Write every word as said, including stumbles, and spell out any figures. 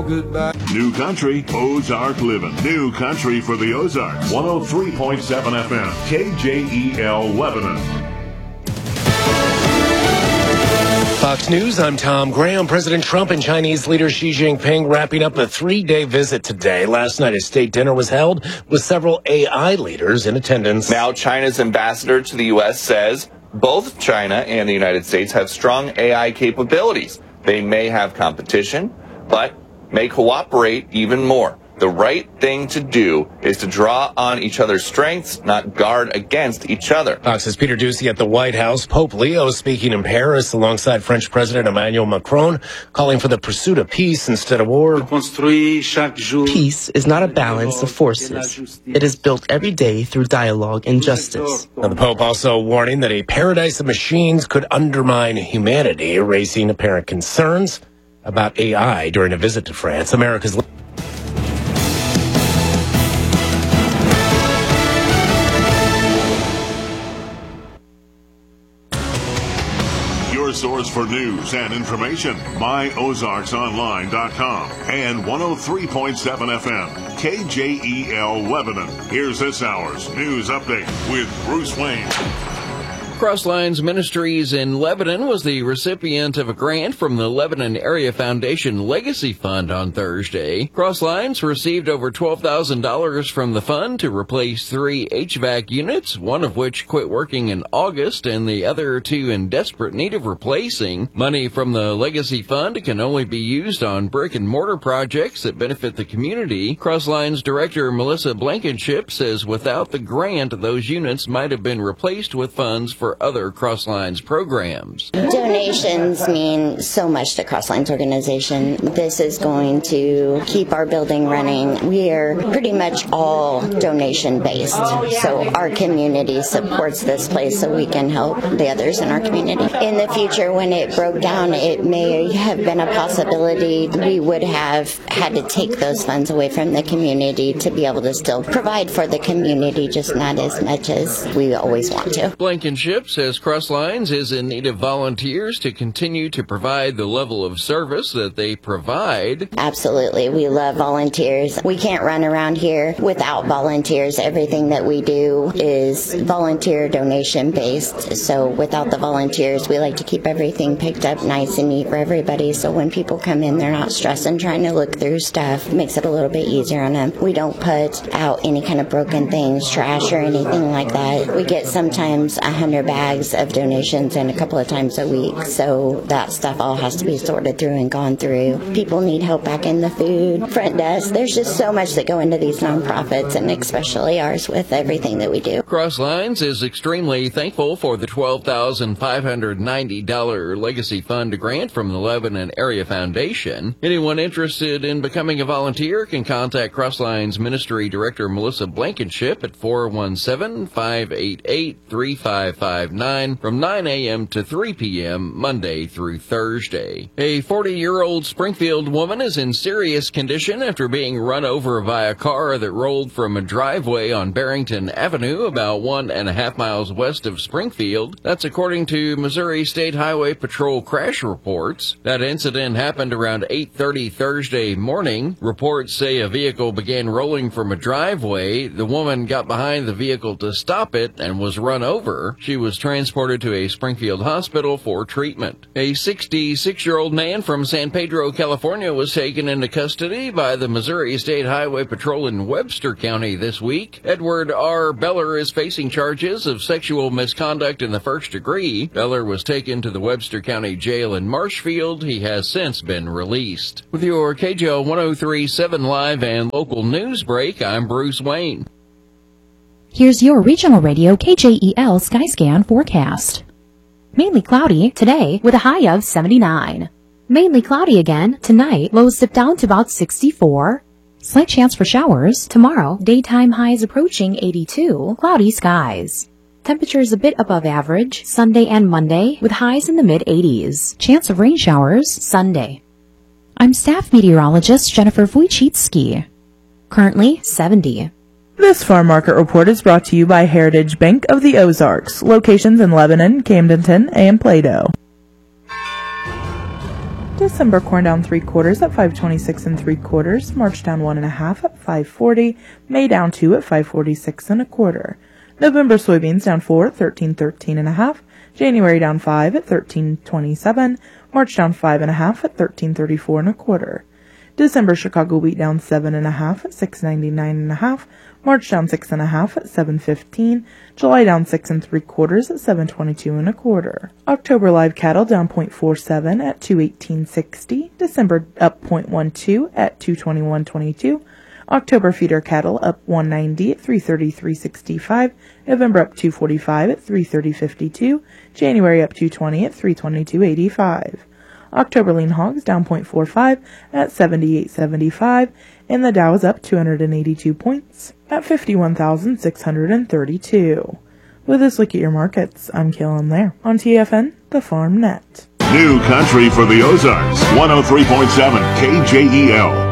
Goodbye. New Country, Ozark Living. New Country for the Ozarks. one oh three point seven F M, K J E L Lebanon. Fox News, I'm Tom Graham. President Trump and Chinese leader Xi Jinping wrapping up a three-day visit today. Last night, a state dinner was held with several A I leaders in attendance. Now, China's ambassador to the U S says both China and the United States have strong A I capabilities. They may have competition, but may cooperate even more. The right thing to do is to draw on each other's strengths, not guard against each other. Fox's Peter Doocy at the White House. Pope Leo speaking in Paris alongside French President Emmanuel Macron, calling for the pursuit of peace instead of war. Peace is not a balance of forces. It is built every day through dialogue and justice. Now, the Pope also warning that a paradise of machines could undermine humanity, raising apparent concerns about A I during a visit to France. America's Your source for news and information, my ozarks online dot com and one oh three point seven F M, K J E L Lebanon. Here's this hour's news update with Bruce Wayne. Crosslines Ministries in Lebanon was the recipient of a grant from the Lebanon Area Foundation Legacy Fund on Thursday. Crosslines received over twelve thousand dollars from the fund to replace three H V A C units, one of which quit working in August and the other two in desperate need of replacing. Money from the Legacy Fund can only be used on brick and mortar projects that benefit the community. Crosslines Director Melissa Blankenship says without the grant, those units might have been replaced with funds for other Crosslines programs. Donations mean so much to Crosslines organization. This is going to keep our building running. We are pretty much all donation based, so our community supports this place so we can help the others in our community. In the future, when it broke down, it may have been a possibility we would have had to take those funds away from the community to be able to still provide for the community, just not as much as we always want to. Blankenship says Crosslines is in need of volunteers to continue to provide the level of service that they provide. Absolutely. We love volunteers. We can't run around here without volunteers. Everything that we do is volunteer donation based. So without the volunteers, we like to keep everything picked up nice and neat for everybody. So when people come in, they're not stressing trying to look through stuff. It makes it a little bit easier on them. We don't put out any kind of broken things, trash or anything like that. We get sometimes a hundred bags of donations and a couple of times a week, so that stuff all has to be sorted through and gone through. People need help back in the food, front desk. There's just so much that go into these nonprofits, and especially ours with everything that we do. Crosslines is extremely thankful for the twelve thousand five hundred ninety dollars Legacy Fund grant from the Lebanon Area Foundation. Anyone interested in becoming a volunteer can contact Crosslines Ministry Director Melissa Blankenship at four one seven, five eight eight, three five five nine from nine a.m. to three p.m. Monday through Thursday. A forty-year-old Springfield woman is in serious condition after being run over by a car that rolled from a driveway on Barrington Avenue about one and a half miles west of Springfield. That's according to Missouri State Highway Patrol crash reports. That incident happened around eight thirty Thursday morning. Reports say a vehicle began rolling from a driveway. The woman got behind the vehicle to stop it and was run over. She was transported to a Springfield hospital for treatment. A sixty-six-year-old man from San Pedro, California was taken into custody by the Missouri State Highway Patrol in Webster County this week. Edward R. Beller is facing charges of sexual misconduct in the first degree. Beller was taken to the Webster County Jail in Marshfield. He has since been released. With your K J O one oh three point seven live and local news break, I'm Bruce Wayne. Here's your regional radio K J E L Skyscan forecast. Mainly cloudy today with a high of seventy-nine. Mainly cloudy again tonight, lows dip down to about sixty-four. Slight chance for showers tomorrow, daytime highs approaching eighty-two, cloudy skies. Temperatures a bit above average Sunday and Monday with highs in the mid-eighties. Chance of rain showers Sunday. I'm staff meteorologist Jennifer Wojcicki. Currently seventy. This farm market report is brought to you by Heritage Bank of the Ozarks, locations in Lebanon, Camdenton, and Plato. December corn down three quarters at five twenty-six and three quarters. March down one and a half at five forty. May down two at five forty-six and a quarter. November soybeans down four at thirteen thirteen and a half. January down five at thirteen twenty-seven. March down five and a half at thirteen thirty-four and a quarter. December Chicago wheat down seven and a half at six ninety-nine and a half. March down six and a half at seven fifteen. July down six and three quarters at seven twenty-two and a quarter. October live cattle down zero point four seven at two eighteen sixty. December up zero point one two at two twenty-one twenty-two. October feeder cattle up one ninety at three thirty-three sixty-five. November up two forty-five at three thirty fifty-two. January up two twenty at three twenty-two eighty-five. October lean hogs down zero point four five at seventy-eight seventy-five, and the Dow is up two hundred eighty-two points at fifty-one thousand six hundred thirty-two. With this look at your markets, I'm Kaylin Lair on T F N, the Farm Net. New country for the Ozarks, one oh three point seven K J E L.